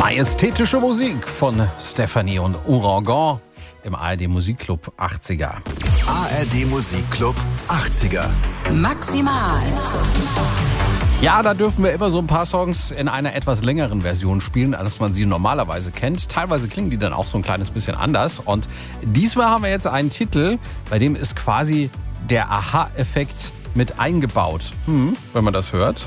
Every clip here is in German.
Majestätische Musik von Stefanie und Ouragan im ARD Musikclub 80er. ARD Musikclub 80er. Maximal. Ja, da dürfen wir immer so ein paar Songs in einer etwas längeren Version spielen, als man sie normalerweise kennt. Teilweise klingen die dann auch so ein kleines bisschen anders. Und diesmal haben wir jetzt einen Titel, bei dem ist quasi der Aha-Effekt mit eingebaut. Wenn man das hört.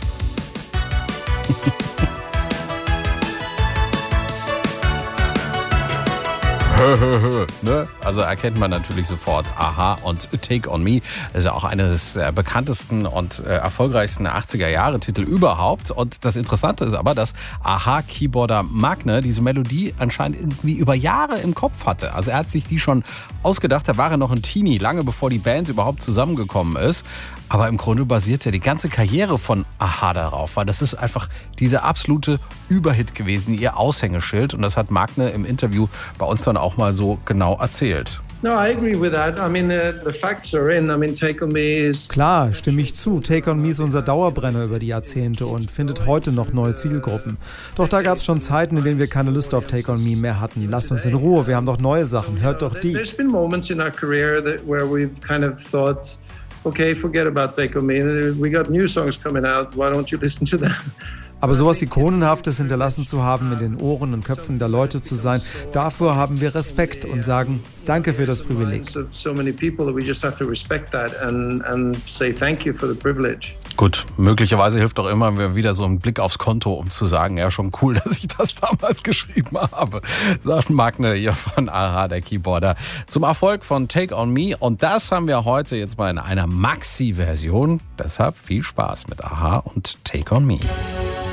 Ne? Also erkennt man natürlich sofort Aha und Take On Me. Das ist ja auch eines der bekanntesten und erfolgreichsten 80er-Jahre-Titel überhaupt. Und das Interessante ist aber, dass Aha-Keyboarder Magne diese Melodie anscheinend irgendwie über Jahre im Kopf hatte. Also er hat sich die schon ausgedacht, da war er noch ein Teenie, lange bevor die Band überhaupt zusammengekommen ist. Aber im Grunde basiert ja die ganze Karriere von Aha darauf, weil das ist einfach dieser absolute Überhit gewesen, ihr Aushängeschild. Und das hat Magne im Interview bei uns dann auch mal so genau erzählt. No, I agree with that. I mean, the facts are in. I mean, Take On Me is... Klar, stimme ich zu. Take On Me ist unser Dauerbrenner über die Jahrzehnte und findet heute noch neue Zielgruppen. Doch da gab es schon Zeiten, in denen wir keine Lust auf Take On Me mehr hatten. Lasst uns in Ruhe, wir haben doch neue Sachen. Hört doch die. There's been moments in our career where we've kind of thought, okay, forget about Take On Me. We got new songs coming out. Why don't you listen to them? Aber sowas Ikonenhaftes hinterlassen zu haben, in den Ohren und Köpfen der Leute zu sein, dafür haben wir Respekt und sagen, danke für das Privileg. Gut, möglicherweise hilft auch immer wieder so ein Blick aufs Konto, um zu sagen, ja, schon cool, dass ich das damals geschrieben habe, sagt Magne hier von Aha, der Keyboarder, zum Erfolg von Take On Me. Und das haben wir heute jetzt mal in einer Maxi-Version. Deshalb viel Spaß mit Aha und Take On Me.